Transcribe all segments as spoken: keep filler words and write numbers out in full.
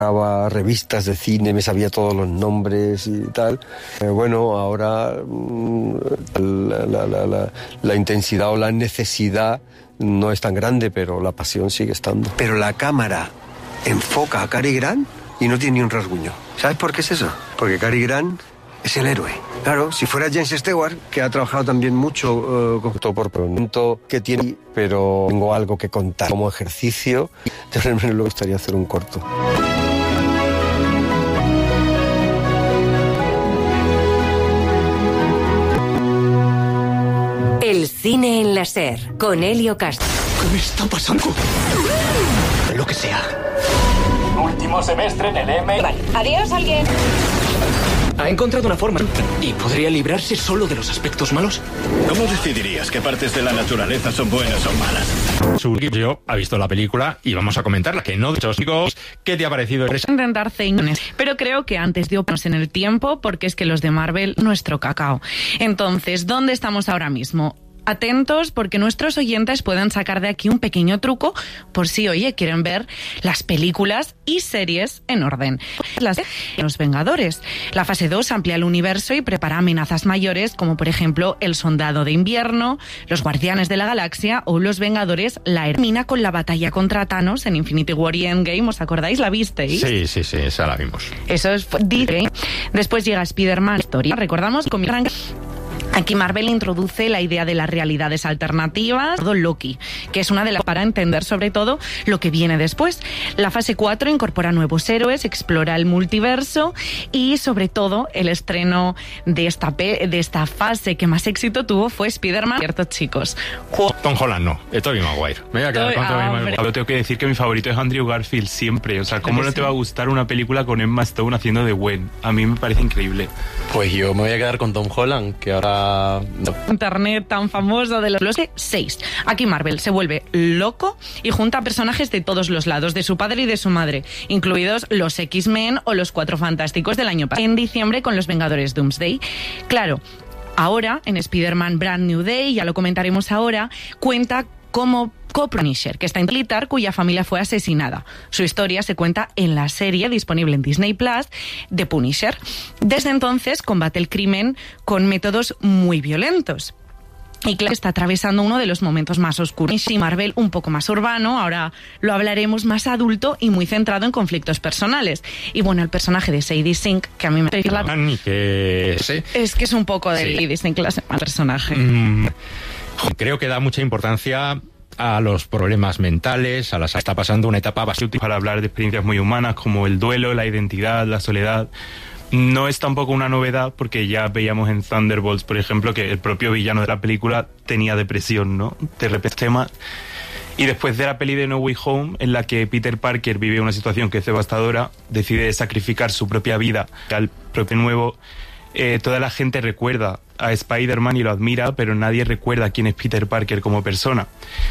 revistas de cine, me sabía todos los nombres y tal. Eh, bueno, ahora mmm, la, la, la, la, la intensidad o la necesidad no es tan grande, pero la pasión sigue estando. Pero la cámara enfoca a Cary Grant y no tiene ni un rasguño. ¿Sabes por qué es eso? Porque Cary Grant es el héroe. Claro, si fuera James Stewart, que ha trabajado también mucho uh, con todo por pronto que tiene, pero tengo algo que contar como ejercicio. Me gustaría hacer un corto. El cine en la SER, con Helio Castro. ¿Qué me está pasando? Lo que sea. Último semestre en el M. Vale, adiós, alguien. Ha encontrado una forma. ¿Y podría librarse solo de los aspectos malos? ¿Cómo decidirías qué partes de la naturaleza son buenas o malas? Su yo ha visto la película y vamos a comentarla. Que no, chicos, ¿qué te ha parecido? Intentar ceñones, pero creo que antes de oponernos en el tiempo, porque es que los de Marvel, nuestro cacao. Entonces, ¿dónde estamos ahora mismo? Atentos, porque nuestros oyentes pueden sacar de aquí un pequeño truco por si, oye, quieren ver las películas y series en orden. Las de Los Vengadores. La fase dos amplía el universo y prepara amenazas mayores, como por ejemplo El Soldado de Invierno, Los Guardianes de la Galaxia o Los Vengadores. La termina con la batalla contra Thanos en Infinity War y Endgame. ¿Os acordáis? ¿La visteis? Sí, sí, sí, esa la vimos. Eso es Disney. Después llega Spider-Man. Historia. Recordamos con Aquí Marvel introduce la idea de las realidades alternativas, todo Loki, que es una de las para entender sobre todo lo que viene después. La fase cuatro incorpora nuevos héroes, explora el multiverso y sobre todo el estreno de esta pe de esta fase que más éxito tuvo fue Spider-Man. Cierto, chicos. Tom Holland no, es Tobey Maguire. Me voy a quedar con Tobey Maguire. Yo tengo que decir que mi favorito es Andrew Garfield siempre. O sea, ¿cómo no te va a gustar una película con Emma Stone haciendo de Gwen? A mí me parece increíble. Pues yo me voy a quedar con Tom Holland, que ahora No. Internet tan famoso de los, los seis. Aquí Marvel se vuelve loco y junta a personajes de todos los lados, de su padre y de su madre, incluidos los X-Men o los Cuatro Fantásticos del año pasado. En diciembre con los Vengadores Doomsday. Claro, ahora en Spider-Man Brand New Day, ya lo comentaremos ahora, cuenta como co-Punisher, que está en militar cuya familia fue asesinada. Su historia se cuenta en la serie disponible en Disney Plus de Punisher. Desde entonces combate el crimen con métodos muy violentos. Y claro, está atravesando uno de los momentos más oscuros. Y Marvel un poco más urbano, ahora lo hablaremos, más adulto y muy centrado en conflictos personales. Y bueno, el personaje de Sadie Sink, que a mí me parece la... que... ¿Sí? Es que es un poco de sí. Sadie Sink el personaje. Mm, creo que da mucha importancia a los problemas mentales, a las... Está pasando una etapa bastante útil para hablar de experiencias muy humanas como el duelo, la identidad, la soledad. No es tampoco una novedad porque ya veíamos en Thunderbolts, por ejemplo, que el propio villano de la película tenía depresión, ¿no? De repente tema. Y después de la peli de No Way Home, en la que Peter Parker vive una situación que es devastadora, decide sacrificar su propia vida al propio nuevo, eh, toda la gente recuerda a Spider-Man y lo admira, pero nadie recuerda quién es Peter Parker como persona.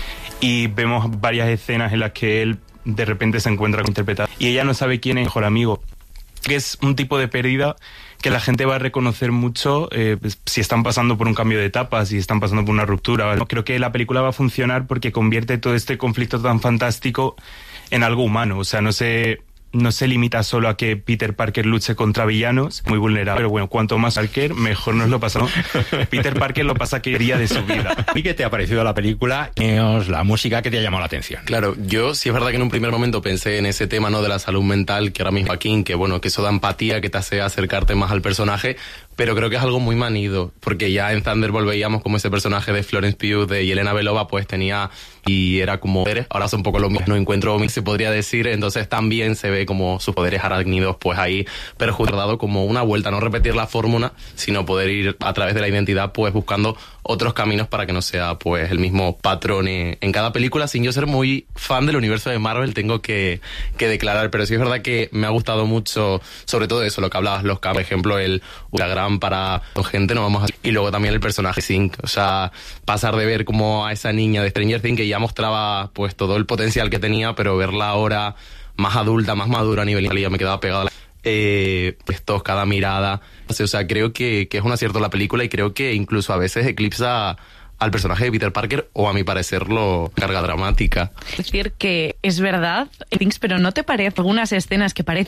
Y vemos varias escenas en las que él de repente se encuentra con interpretado y ella no sabe quién es el mejor amigo. Que es un tipo de pérdida que la gente va a reconocer mucho eh, pues, si están pasando por un cambio de etapa, si están pasando por una ruptura. ¿Vale? Creo que la película va a funcionar porque convierte todo este conflicto tan fantástico en algo humano. O sea, no se, no se limita solo a que Peter Parker luche contra villanos, muy vulnerable. Pero bueno, cuanto más Parker, mejor nos lo pasamos. Peter Parker lo pasa que quería de su vida. ¿Y qué te ha parecido la película? La música que te ha llamado la atención. Claro, yo sí es verdad que en un primer momento pensé en ese tema, ¿no?, de la salud mental, que ahora mismo aquí, que bueno, que eso da empatía, que te hace acercarte más al personaje, pero creo que es algo muy manido, porque ya en Thunderbolt veíamos como ese personaje de Florence Pugh, de Yelena Belova, pues tenía, y era como, ahora son un poco lo mismo, no encuentro, se podría decir, entonces también se ve como sus poderes arácnidos, pues ahí, pero justo dado como una vuelta, no repetir la fórmula, sino poder ir a través de la identidad, pues buscando otros caminos para que no sea pues el mismo patrón en cada película. Sin yo ser muy fan del universo de Marvel, tengo que, que declarar, pero sí es verdad que me ha gustado mucho, sobre todo eso, lo que hablabas, los campos, por ejemplo, el Instagram para gente, no vamos a... y luego también el personaje Sync, o sea, pasar de ver como a esa niña de Stranger Things que ya mostraba pues todo el potencial que tenía, pero verla ahora más adulta, más madura a nivel ya me quedaba pegada la... Eh, pues todos, cada mirada, o sea, creo que, que es un acierto la película y creo que incluso a veces eclipsa al personaje de Peter Parker, o a mi parecer lo carga dramática. Es decir, que es verdad, pero ¿no te parece algunas escenas que parecen